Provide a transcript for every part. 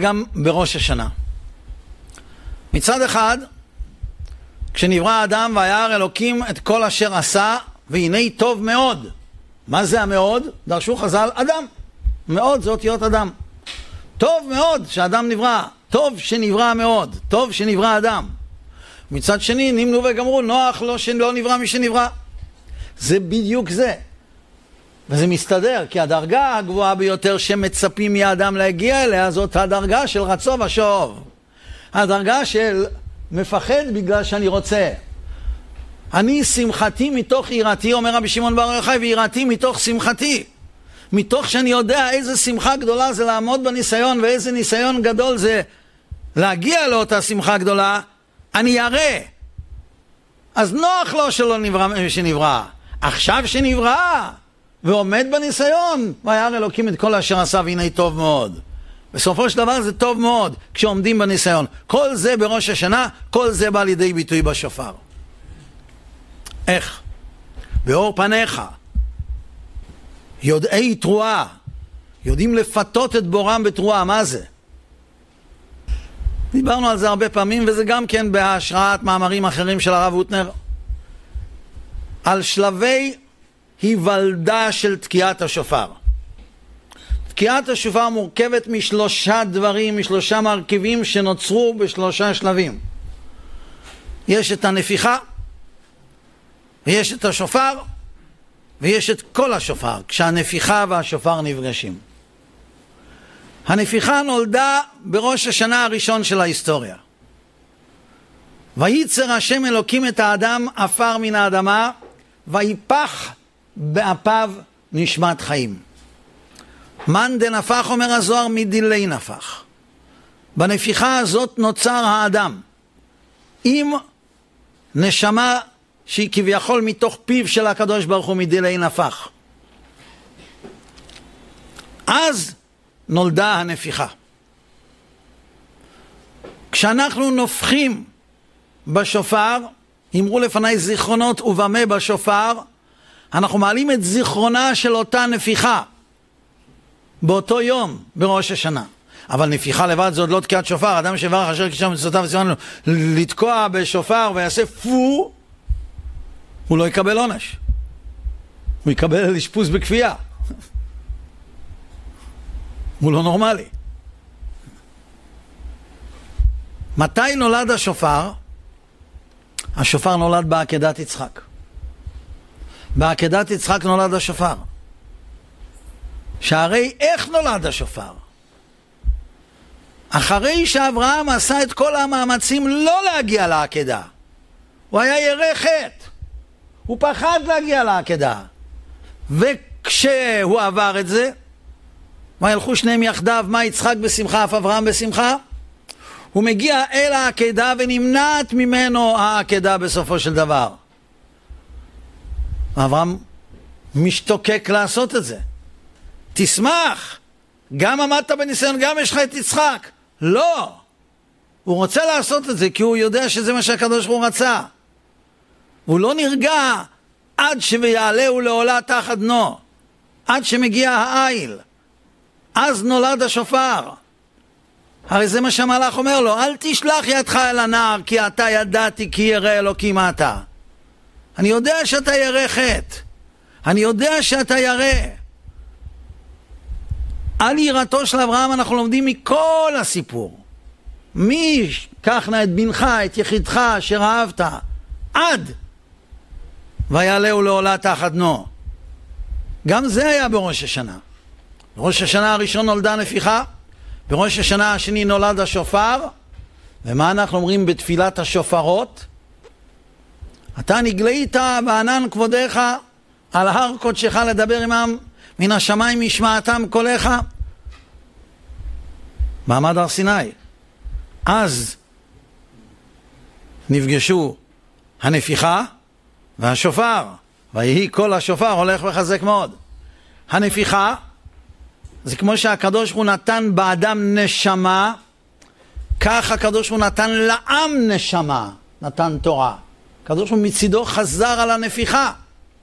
גם בראש השנה. מצד אחד, כשנברא האדם וירא אלוקים את כל אשר עשה, והנה טוב מאוד. מה זה המאוד? דרשו חז"ל, אדם. מאוד זה אותיות אדם. טוב מאוד שאדם נברא, טוב שנברא מאוד, טוב שנברא אדם. מצד שני נמנו וגמרו, נוח לו שלא נברא מי שנברא. זה בדיוק זה. וזה מסתדר, כי הדרגה הגבוהה ביותר שמצפים מהאדם להגיע אליה, זאת הדרגה של רצו ושוב. הדרגה של מפחד בגלל שאני רוצה. אני שמחתי מתוך יראתי, אומר רבי שמעון בר יוחאי, ויראתי מתוך שמחתי. מתוך שאני יודע איזה שמחה גדולה זה לעמוד בניסיון, ואיזה ניסיון גדול זה להגיע לאותה שמחה גדולה, אני ירא. אז נוח לו שלא נברא שנברא. עכשיו שנברא ועומד בניסיון, וירא אלוקים את כל אשר עשה והנה טוב מאוד. בסופו של דבר זה טוב מאוד כשעומדים בניסיון. כל זה בראש השנה, כל זה בא לידי ביטוי בשופר. איך? באור פניך, יודעי תרועה, יודעים לפתות את בורם בתרועה. מה זה? דיברנו על זה הרבה פעמים, וזה גם כן בהשראת מאמרים אחרים של הרב הוטנר, על שלבי היוולדה של תקיעת השופר. תקיעת השופר מורכבת משלושה דברים, משלושה מרכיבים שנוצרו בשלושה שלבים. יש את הנפיחה, ויש את השופר, ויש את כל השופר, כשהנפיחה והשופר נפגשים. הנפיחה נולדה בראש השנה הראשון של ההיסטוריה. וייצר השם אלוקים את האדם עפר מן האדמה, ויפח באפיו נשמת חיים. מן דנפח, אומר הזוהר, מדילי נפח. בנפיחה הזאת נוצר האדם עם נשמה שהיא כביכול מתוך פיו של הקדוש ברוך הוא, מדילי נפח. אז נולדה הנפיחה. כשאנחנו נופחים בשופר, אמרו לפני זיכרונות ובמה בשופר, אנחנו מעלים את זיכרונה של אותה נפיחה באותו יום בראש השנה. אבל נפיחה לבד זה עוד לא תקיעת שופר. אדם שברך אשר קידש מצוותיו וציווה לנו לתקוע בשופר ויעשה פו, הוא לא יקבל עונש, הוא יקבל אשפוז בכפייה. הוא לא נורמלי. מתי נולד השופר? השופר נולד בעקדת יצחק. בעקדת יצחק נולד השופר. שהרי איך נולד השופר? אחרי שאברהם עשה את כל המאמצים לא להגיע לעקדה. הוא היה ירא חטא. הוא פחד להגיע לעקדה. וכשהוא עבר את זה, וילכו שניהם יחדיו, מה יצחק בשמחה אף אברהם בשמחה? הוא מגיע אל העקדה ונמנעת ממנו העקדה בסופו של דבר. אברהם משתוקק לעשות את זה. תשמח, גם עמדת בניסיון, גם יש לך את יצחק. לא, הוא רוצה לעשות את זה כי הוא יודע שזה מה שהקדוש ברוך הוא רצה. הוא לא נרגע עד שיעלהו לעולה תחת דנו, עד שמגיע העיל. אז נולד השופר. הרי זה מה שהמלאך אומר לו, אל תשלח ידך אל הנער, כי אתה ידעתי כי ירא אלוקים אתה. אני יודע שאתה ירא חטא, אני יודע שאתה ירא. על יראתו של אברהם אנחנו לומדים מכל הסיפור. מי קח נא את בנך, את יחידך אשר אהבת, עד ויעלהו לעולה תחת דנו. גם זה היה בראש השנה. בראש השנה הראשון נולדה נפיחה, בראש השנה השני נולד השופר. ומה אנחנו אומרים בתפילת השופרות? אתה נגלית בענן כבודך על הר קודשך לדבר עמם, מן השמיים ישמעתם קולך. מעמד הר סיני. אז נפגשו הנפיחה והשופר, ויהי קול השופר הולך וחזק מאוד. הנפיחה זה כמו שהקדוש ברוך הוא נתן באדם נשמה, כך הקדוש ברוך הוא נתן לעם נשמה, נתן תורה. הקדוש ברוך הוא מצידו חזר על הנפיחה.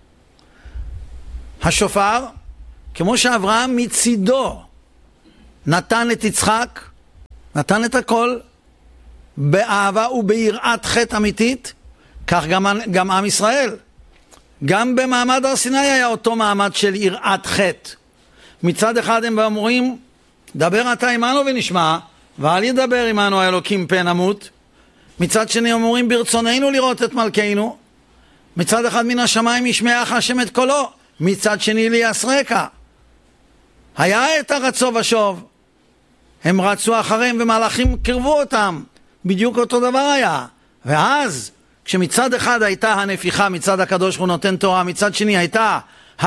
השופר, כמו שאברהם מצידו נתן את יצחק, נתן את הכל באהבה וביראת חטא אמיתית, כך גם עם ישראל. גם במעמד הר סיני היה אותו מעמד של יראת חטא. מצד אחד הם אומרים, דבר אתה עמנו ונשמע, ואל ידבר עמנו האלוקים פן נמות. מצד שני הם אומרים, ברצוננו לראות את מלכנו. מצד אחד מן השמיים ישמעך השם את קולו, מצד שני ליסרקה. היה את הרצו ושוב, הם רצו אחריהם ומלאכים קרבו אותם, בדיוק אותו דבר היה. ואז כשמצד אחד הייתה הנפיחה, מצד הקדוש הוא נותן תורה, מצד שני הייתה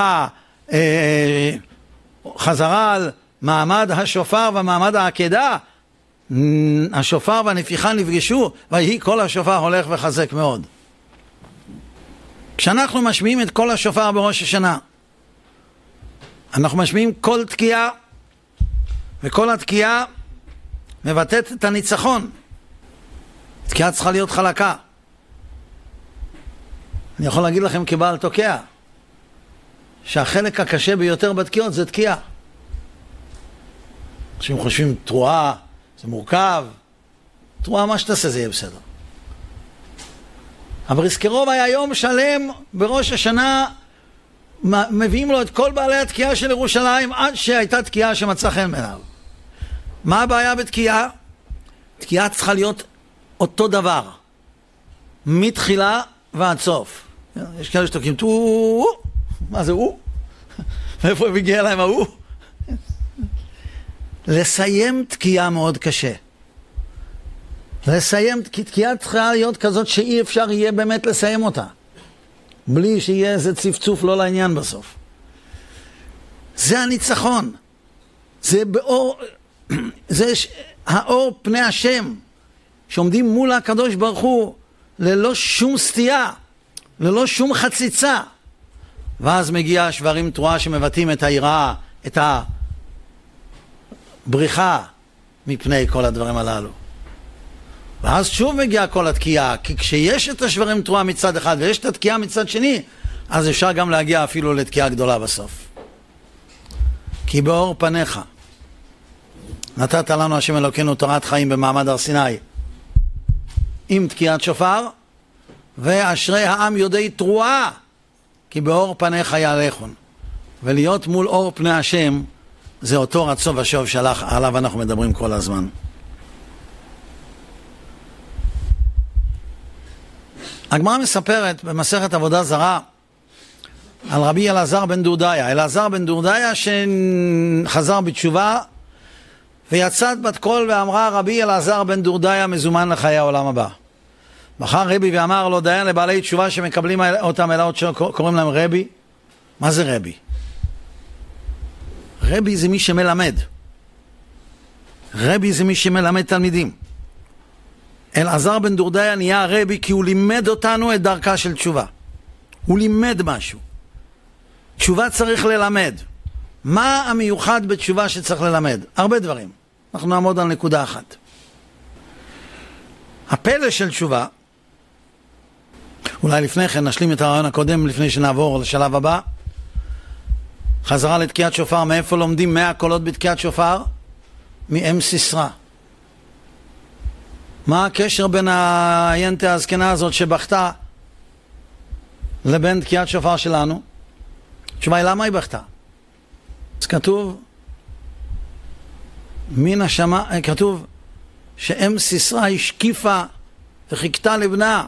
חזרה על מעמד השופר ומעמד העקדה, השופר והנפיחה נפגשו, ויהי כל השופר הולך וחזק מאוד. כשאנחנו משמיעים את כל השופר בראש השנה, אנחנו משמיעים כל תקיעה, וכל התקיעה מבטאת את הניצחון. תקיעה צריכה להיות חלקה. אני יכול להגיד לכם כבעל תוקע, שהחלק הקשה ביותר בתקיעות זה תקיעה. כשהם חושבים תרועה, זה מורכב, תרועה מה שתעשה זה יהיה בסדר. אבל ריסקרוב היה יום שלם בראש השנה, מביאים לו את כל בעלי התקיעה של ירושלים עד שהייתה תקיעה שמצא חן בעיניו. מה הבעיה בתקיעה? תקיעה צריכה להיות אותו דבר, מתחילה ועד סוף. יש כאלה שתוקים, מה זה הוא? מאיפה הם הגיע להם ההוא? לסיים תקיעה מאוד קשה. לסיים, כי תקיעה צריכה להיות כזאת שאי אפשר יהיה באמת לסיים אותה. בלי שיהיה איזה צפצוף לא לעניין בסוף. זה הניצחון. זה באור, זה האור פני השם, שעומדים מול הקדוש ברוך הוא, ללא שום סטייה, ללא שום חציצה. ואז מגיע השברים תרועה שמבטאים את היראה, את הבריחה מפני כל הדברים הללו. ואז שוב מגיעה כל התקיעה, כי כשיש את השברים תרועה מצד אחד ויש את התקיעה מצד שני, אז אפשר גם להגיע אפילו לתקיעה גדולה בסוף. כי באור פניך נתת לנו השם אלוקינו תורת חיים במעמד הר סיני, עם תקיעת שופר, ואשרי העם יודעי תרועה, כי באור פניך יהלכון. ולהיות מול אור פני השם, זה אותו רצו ושוב שעליו אנחנו מדברים כל הזמן. הגמרא מספרת במסכת עבודה זרה על רבי אלעזר בן דורדיה. אלעזר בן דורדיה שחזר בתשובה ויצאת בת קול ואמרה, רבי אלעזר בן דורדיה מזומן לחיי העולם הבא. בחר רבי ואמר לו, דיין לבעלי תשובה שמקבלים אותם אלה עוד שקוראים להם רבי. מה זה רבי? רבי זה מי שמלמד. רבי זה מי שמלמד תלמידים. אלעזר בן דורדיה נהיה רבי כי הוא לימד אותנו את דרכה של תשובה. הוא לימד משהו. תשובה צריך ללמד. מה המיוחד בתשובה שצריך ללמד? הרבה דברים. אנחנו נעמוד על נקודה אחת. הפלא של תשובה, אולי לפני כן נשלים את הרעיון הקודם לפני שנעבור לשלב הבא. חזרה לתקיעת שופר. מאיפה לומדים 100 קולות בתקיעת שופר? מאם סיסרא. מה הקשר בין הינטה הזקנה הזאת שבכתה לבין תקיעת שופר שלנו? תשובה היא, למה היא בכתה? אז כתוב מן השמיים, כתוב שאם סיסרא השקיפה וחיכתה לבנה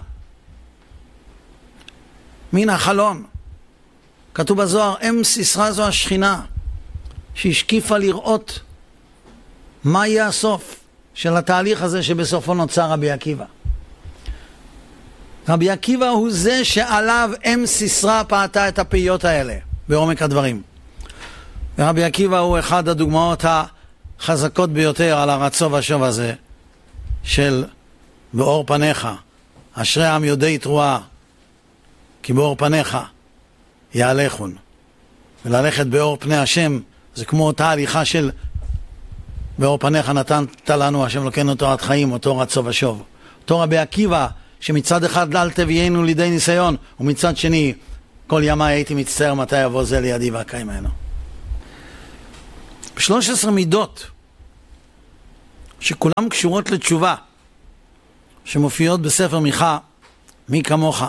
מן החלון. כתוב בזוהר, אם סיסרא זו השכינה שהשקיפה לראות מה יהיה הסוף של התהליך הזה שבסופו נוצר רבי עקיבא. רבי עקיבא הוא זה שעליו אם סיסרא פעתה את הפיות האלה בעומק הדברים. ורבי עקיבא הוא אחד הדוגמאות החזקות ביותר על הרצו ושוב הזה של באור פניך אשרי העם יודעי תרועה, כי באור פניך יהלכון. וללכת באור פני השם זה כמו אותה הליכה של באור פניך נתנת לנו השם אלוקינו תורת חיים, אותו רצו ושוב. אותו רבי עקיבא שמצד אחד אל תביאנו לידי ניסיון, ומצד שני כל ימי הייתי מצטער מתי יבוא זה לידי ואקיים ממנו. ב13 מידות שכולם קשורות לתשובה, שמופיעות בספר מיכה, מי כמוך.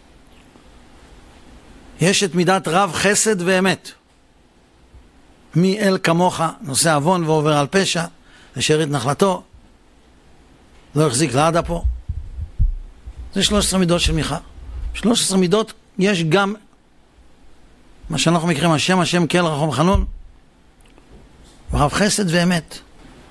יש את מידת רב חסד ואמת. מי אל כמוך, נושא עוון ועובר על פשע, לשארית נחלתו, לא החזיק לעד אפו. זה 13 מידות של מיכה. 13 מידות יש גם מה שאנחנו מכירים השם כל רחום חנון, ורב חסד ואמת.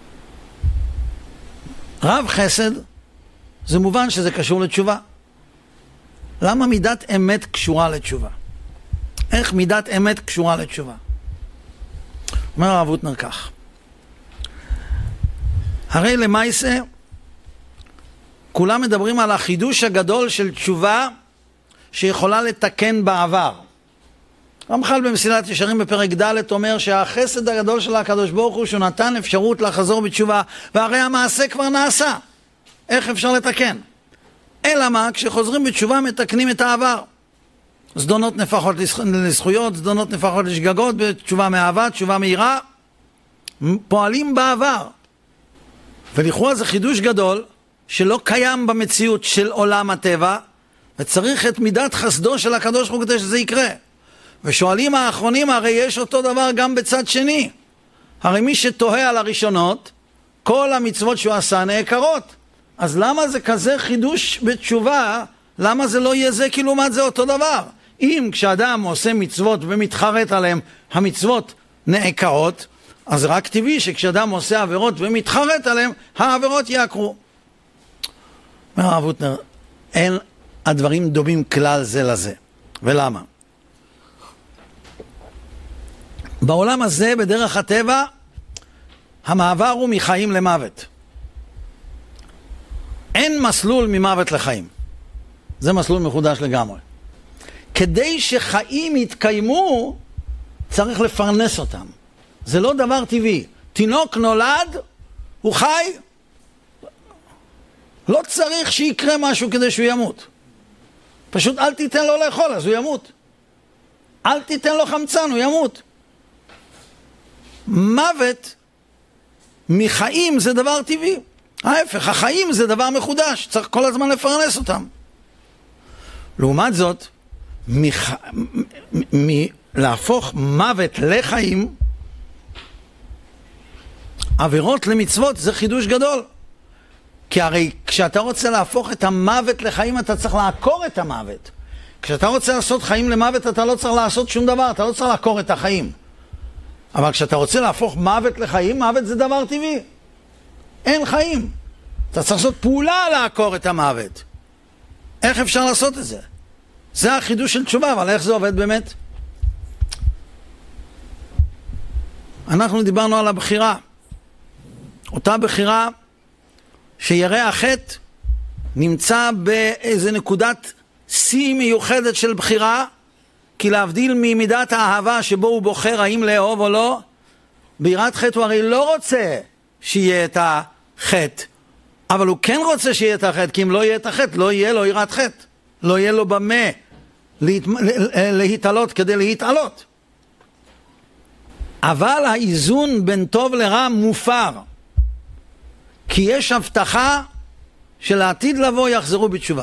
רב חסד זה מובן שזה קשור לתשובה. למה מידת אמת קשורה לתשובה? איך מידת אמת קשורה לתשובה? אומר הרב הוטנר כך, הרי למעשה כולם מדברים על החידוש הגדול של תשובה שיכולה לתקן בעבר. רמח"ל במסילת ישרים בפרק ד' אומר שהחסד הגדול של הקדוש ברוך הוא שהוא נתן אפשרות לחזור בתשובה, והרי המעשה כבר נעשה. איך אפשר לתקן? אלא מה? כשחוזרים בתשובה מתקנים את העבר. זדונות נפחות לזכויות, זדונות נפחות לשגגות, בתשובה מאהבה, תשובה מהירה, פועלים בעבר. ולכאורה זה חידוש גדול שלא קיים במציאות של עולם הטבע, וצריך את מידת חסדו של הקדוש ברוך הוא כדי שזה יקרה. ושואלים האחרונים, הרי יש אותו דבר גם בצד שני. הרי מי שתוהה על הראשונות, כל המצוות שהוא עשה נעקרות. אז למה זה כזה חידוש בתשובה? למה זה לא יהיה זה כאילו מה זה אותו דבר? אם כשאדם עושה מצוות ומתחרט עליהם, המצוות נעקרות, אז רק טבעי שכשאדם עושה עבירות ומתחרט עליהם, העבירות יעקרו. אומר הרב הוטנר, אין הדברים דומים כלל זה לזה. ולמה? בעולם הזה, בדרך הטבע, המעבר הוא מחיים למוות. אין מסלול ממוות לחיים. זה מסלול מחודש לגמרי. כדי שחיים יתקיימו, צריך לפרנס אותם. זה לא דבר טבעי. תינוק נולד, הוא חי, לא צריך שיקרה משהו כדי שהוא ימות. פשוט אל תיתן לו לאכול, אז הוא ימות. אל תיתן לו חמצן, הוא ימות. מוות מחיים זה דבר טבעי. ההפך, החיים זה דבר מחודש, צריך כל הזמן לפרנס אותם. לעומת זאת, להפוך מוות לחיים, עבירות למצוות, זה חידוש גדול. כי הרי כשאתה רוצה להפוך את המוות לחיים, אתה צריך לעקור את המוות. כשאתה רוצה לעשות חיים למוות, אתה לא צריך לעשות שום דבר, אתה לא צריך לעקור את החיים. אבל כשאתה רוצה להפוך מוות לחיים, מוות זה דבר טבעי. אין חיים. אתה צריך לעשות פעולה לעקור את המוות. איך אפשר לעשות את זה? זה החידוש של תשובה, אבל איך זה עובד באמת? אנחנו דיברנו על הבחירה. אותה בחירה שירא החטא נמצא באיזה נקודת שיא מיוחדת של בחירה, כי להבדיל ממידת האהבה שבו הוא בוחר האם לאהוב או לא, ביראת חטא הוא הרי לא רוצה שיהיה את החטא, אבל הוא כן רוצה שיהיה את החטא, כי אם לא יהיה את החטא, לא יהיה לו יראת חטא, לא יהיה לו במה להתעלות כדי להתעלות. אבל האיזון בין טוב לרע מופר, כי יש הבטחה שלעתיד לבוא יחזרו בתשובה.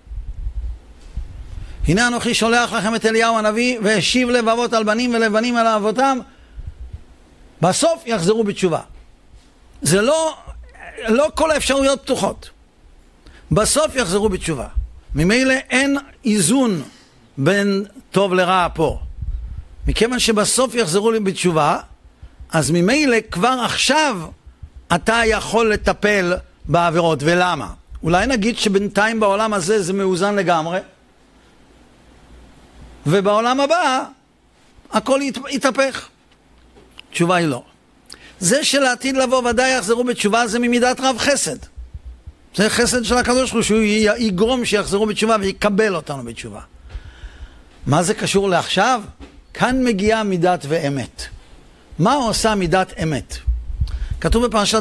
הנה אנוכי שולח לכם את אליהו הנביא, והשיב לב אבות על בנים ולבנים על אבותם, בסוף יחזרו בתשובה. זה לא כל האפשרויות פתוחות. בסוף יחזרו בתשובה. ממילא אין איזון בין טוב לרע פה. מכיוון שבסוף יחזרו בתשובה, אז ממילא כבר עכשיו אתה יכול לטפל בעבירות. ולמה? אולי נגיד שבינתיים בעולם הזה זה מאוזן לגמרי, ובעולם הבא הכל יתהפך. תשובה היא לא. זה שלעתיד לבוא ודאי יחזרו בתשובה, זה ממידת רב חסד. זה חסד של הקדוש ברוך הוא, שהוא יגרום שיחזרו בתשובה ויקבל אותנו בתשובה. מה זה קשור לעכשיו? כאן מגיעה מידת ואמת. מה עושה מידת אמת? כתוב בפרשת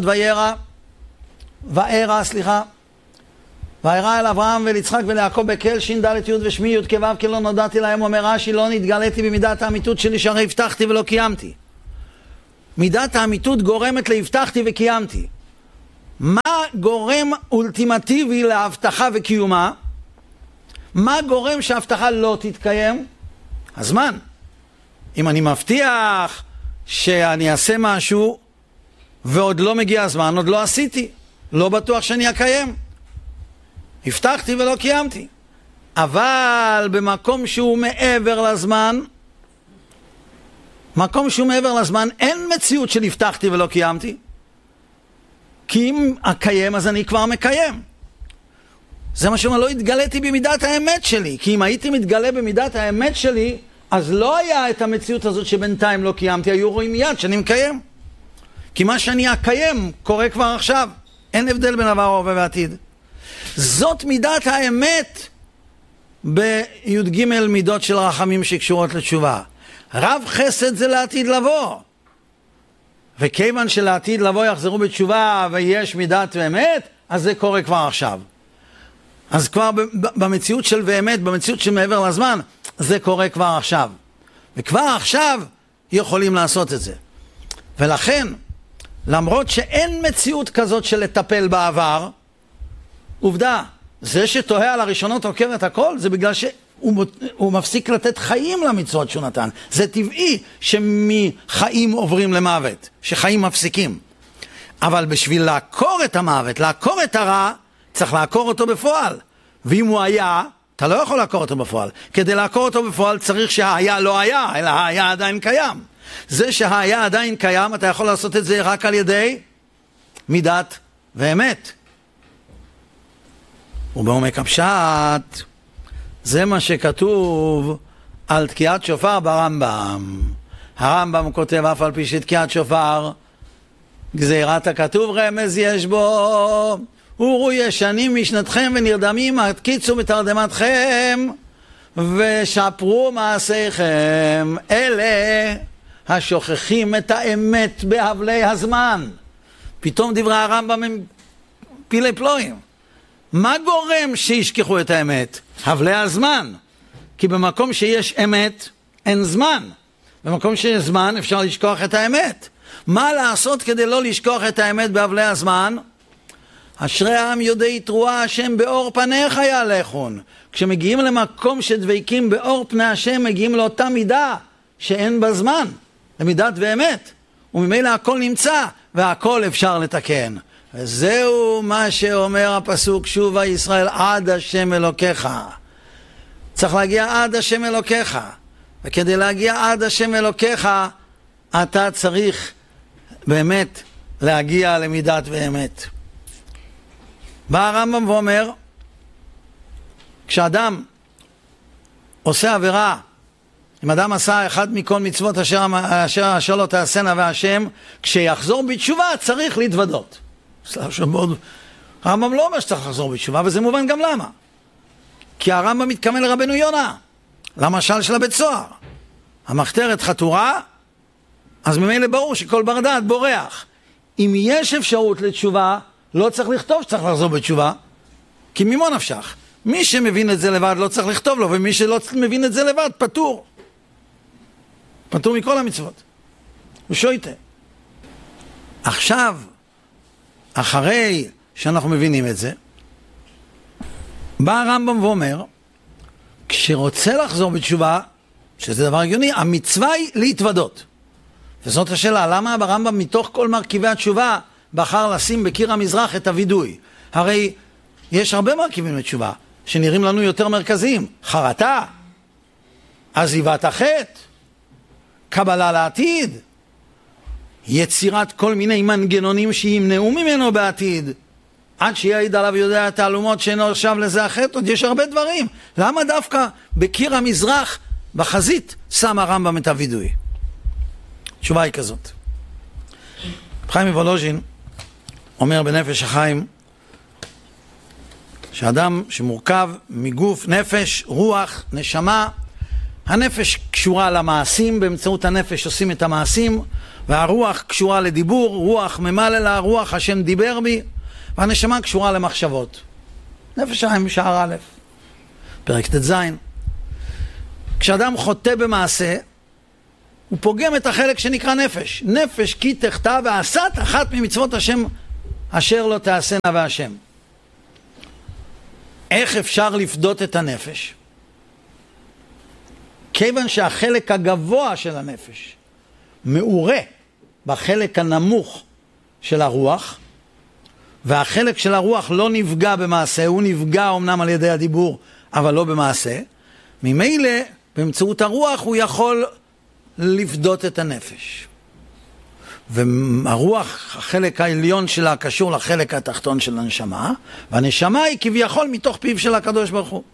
וארא אל אברהם וליצחק וליעקב בקהל ש"ד י' ושמי י' כו' כי לא נודעתי להם, אומר רש"י, לא נתגליתי במידת האמיתות שלי שהרי הבטחתי ולא קיימתי. מידת האמיתות גורמת להבטחתי וקיימתי. מה גורם אולטימטיבי להבטחה וקיומה? מה גורם שההבטחה לא תתקיים? הזמן. אם אני מבטיח שאני אעשה משהו ועוד לא מגיע הזמן, עוד לא עשיתי, לא בטוח שאני אקיים. הבטחתי ולא קיימתי. אבל במקום שהוא מעבר לזמן, מקום שהוא מעבר לזמן, אין מציאות של הבטחתי ולא קיימתי. כי אם אקיים אז אני כבר מקיים. זה מה שאומר, לא התגליתי במידת האמת שלי. כי אם הייתי מתגלה במידת האמת שלי, אז לא היה את המציאות הזאת שבינתיים לא קיימתי, היו רואים מיד שאני מקיים. כי מה שאני אקיים קורה כבר עכשיו. אין הבדל בין עבר, הווה ועתיד. זאת מידת האמת בי"ג מידות של רחמים שקשורות לתשובה. רב חסד זה לעתיד לבוא. וכיוון שלעתיד לבוא יחזרו בתשובה ויש מידת ואמת, אז זה קורה כבר עכשיו. אז כבר במציאות של ואמת, במציאות שמעבר לזמן, זה קורה כבר עכשיו. וכבר עכשיו יכולים לעשות את זה. ולכן, למרות שאין מציאות כזאת של לטפל בעבר, עובדה, זה שתוהה על הראשונות עוקר את הכל, זה בגלל שהוא מפסיק לתת חיים למצוות שהוא נתן. זה טבעי שמחיים עוברים למוות, שחיים מפסיקים. אבל בשביל לעקור את המוות, לעקור את הרע, צריך לעקור אותו בפועל. ואם הוא היה, אתה לא יכול לעקור אותו בפועל. כדי לעקור אותו בפועל צריך שההיה לא היה, אלא היה עדיין קיים. זה שהיה עדיין קיים, אתה יכול לעשות את זה רק על ידי מידת ואמת. ובעומק הפשט, זה מה שכתוב על תקיעת שופר ברמב"ם. הרמב"ם כותב, אף על פי שתקיעת שופר, גזירת הכתוב רמז יש בו, הורו ישנים משנתכם ונרדמים, התקיצו מתרדמתכם, ושפרו מעשיכם. אלה השוכחים את האמת בהבלי הזמן. פתאום דברי הרמב"ם הם פילי פלואים. מה גורם שישכחו את האמת? הבלי הזמן. כי במקום שיש אמת, אין זמן. במקום שיש זמן, אפשר לשכוח את האמת. מה לעשות כדי לא לשכוח את האמת בהבלי הזמן? אשרי העם יודעי תרועה השם באור פניך יהלכון. כשמגיעים למקום שדבקים באור פני השם, מגיעים לאותה מידה שאין בה זמן, למידת ואמת. וממילא הכל נמצא, והכל אפשר לתקן. וזהו מה שאומר הפסוק, שובה ישראל עד השם אלוקיך. צריך להגיע עד השם אלוקיך. וכדי להגיע עד השם אלוקיך, אתה צריך באמת להגיע למידת ואמת. בא הרמב"ם ואומר, כשאדם עושה עבירה, אם אדם עשה אחד מכל מצוות אשר לא תעשנה והשם, כשיחזור בתשובה צריך להתוודות. הרמב"ם לא אומר שצריך לחזור בתשובה, וזה מובן גם למה. כי הרמב"ם מתכוון לרבנו יונה, למשל של הבית סוהר. המחתרת חתורה, אז ממילא ברור שכל בר דעת בורח. אם יש אפשרות לתשובה, לא צריך לכתוב שצריך לחזור בתשובה, כי ממה נפשך? מי שמבין את זה לבד לא צריך לכתוב לו, ומי שלא מבין את זה לבד פטור. פטור מכל המצוות. הוא שויטה. עכשיו, אחרי שאנחנו מבינים את זה, בא הרמב"ם ואומר, כשרוצה לחזור בתשובה, שזה דבר הגיוני, המצווה היא להתוודות. וזאת השאלה, למה הרמב"ם מתוך כל מרכיבי התשובה בחר לשים בקיר המזרח את הוידוי? הרי יש הרבה מרכיבים לתשובה שנראים לנו יותר מרכזיים. חרטה, עזיבת החטא, קבלה לעתיד, יצירת כל מיני מנגנונים שימנעו ממנו בעתיד, עד שיעיד עליו יודע תעלומות שאינו עכשיו לזה החטא. עוד יש הרבה דברים. למה דווקא בקיר המזרח בחזית שם הרמב"ם את הוידוי? התשובה היא כזאת. חיים מוולוז'ין אומר בנפש החיים, שאדם שמורכב מגוף, נפש, רוח, נשמה, הנפש קשורה למעשים, באמצעות הנפש עושים את המעשים, והרוח קשורה לדיבור, רוח ממלא לה, רוח השם דיבר בי, והנשמה קשורה למחשבות. נפש החיים שער א', פרק ט"ז. כשאדם חוטא במעשה, הוא פוגם את החלק שנקרא נפש. נפש כי תחטא ועשת אחת ממצוות השם אשר לא תעשנה והשם. איך אפשר לפדות את הנפש? כיוון שהחלק הגבוה של הנפש מעורה בחלק הנמוך של הרוח, והחלק של הרוח לא נפגע במעשה, הוא נפגע אמנם על ידי הדיבור, אבל לא במעשה, ממילא באמצעות הרוח הוא יכול לפדות את הנפש. והרוח, החלק העליון שלה קשור לחלק התחתון של הנשמה, והנשמה היא כביכול מתוך פיו של הקדוש ברוך הוא.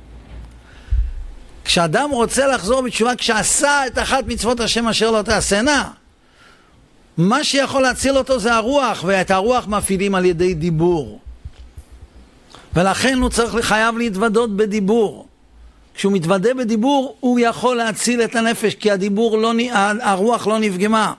כשאדם רוצה לחזור בתשובה, כשעשה את אחת מצוות השם אשר לא תעשנה, מה שיכול להציל אותו זה הרוח, ואת הרוח מפעילים על ידי דיבור. ולכן הוא חייב להתוודות בדיבור. כשהוא מתוודה בדיבור, הוא יכול להציל את הנפש, כי הרוח לא נפגמה.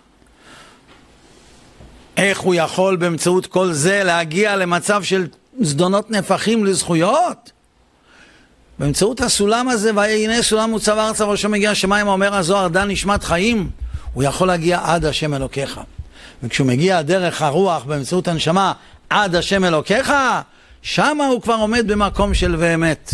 איך הוא יכול באמצעות כל זה להגיע למצב של זדונות נפחים לזכויות? באמצעות הסולם הזה, והנה סולם מוצב ארצה וראשו מגיע השמיים, אומר הזוהר, דן נשמת חיים, הוא יכול להגיע עד השם אלוקיך. וכשהוא מגיע דרך הרוח באמצעות הנשמה עד השם אלוקיך, שמה הוא כבר עומד במקום של באמת.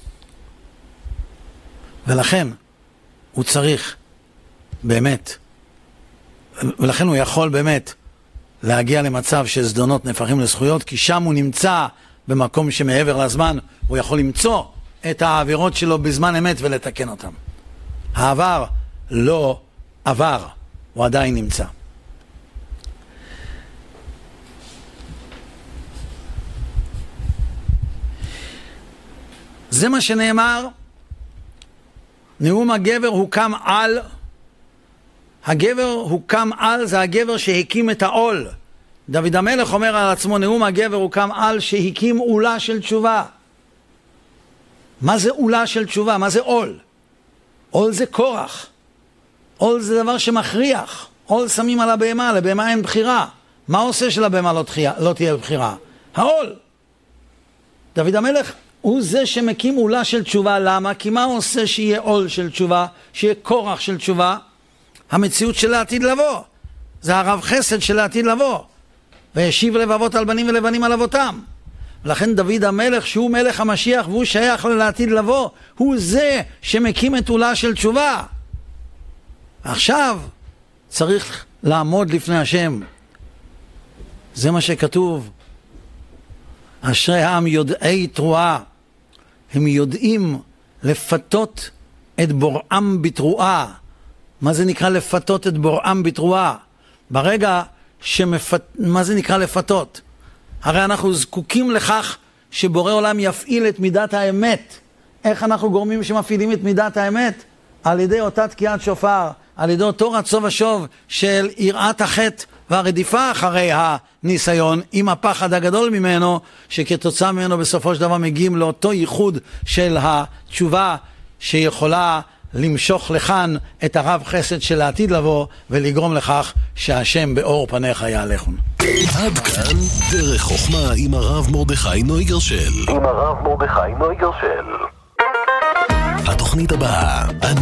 ולכן הוא צריך באמת, ולכן הוא יכול באמת להגיע למצב של זדונות נפחים לזכויות, כי שם הוא נמצא במקום שמעבר לזמן, הוא יכול למצוא את העבירות שלו בזמן אמת ולתקן אותם. העבר לא עבר, הוא עדיין נמצא. זה מה שנאמר, נאום הגבר הוקם על, הגבר הוקם על, זה הגבר שהקים את העול. דוד המלך אומר על עצמו, נאום הגבר הוקם על שהקים עולה של תשובה. מה זה עולה של תשובה? מה זה עול? עול זה כורח. עול זה דבר שמכריח. עול שמים על הבהמה, לבהמה אין בחירה. מה עושה שלבהמה לא תהיה בחירה? העול. דוד המלך הוא זה שמקים עולה של תשובה. למה? כי מה עושה שיהיה עול של תשובה? שיהיה כורח של תשובה? המציאות של העתיד לבוא. זה הרב חסד של העתיד לבוא. וישיב לבבות על בנים ולבנים על אבותם. ולכן דוד המלך, שהוא מלך המשיח והוא שייך לעתיד לבוא, הוא זה שמקים את עולה של תשובה. עכשיו צריך לעמוד לפני השם. זה מה שכתוב. אשרי העם יודעי תרועה, הם יודעים לפתות את בוראם בתרועה. מה זה נקרא לפתות את בוראם בתרועה? ברגע מה זה נקרא לפתות? הרי אנחנו זקוקים לכך שבורא עולם יפעיל את מידת האמת. איך אנחנו גורמים שמפעילים את מידת האמת? על ידי אותה תקיעת שופר, על ידי אותו רצון ושוב של יראת החטא והרדיפה אחרי הניסיון, עם הפחד הגדול ממנו, שכתוצאה ממנו בסופו של דבר מגיעים לאותו ייחוד של התשובה שיכולה למשוך לכאן את הרב חסד של העתיד לבוא ולגרום לכך שהשם באור פניך יהלכון. עד כאן דרך חוכמה עם הרב מרדכי נויגרשל. התוכנית הבאה,